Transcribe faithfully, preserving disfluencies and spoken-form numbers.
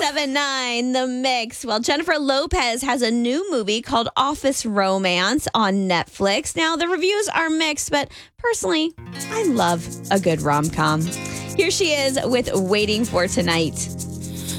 seven nine, The Mix. Well, Jennifer Lopez has a new movie called Office Romance on Netflix. Now, the reviews are mixed, but personally, I love a good rom-com. Here she is with Waiting for Tonight.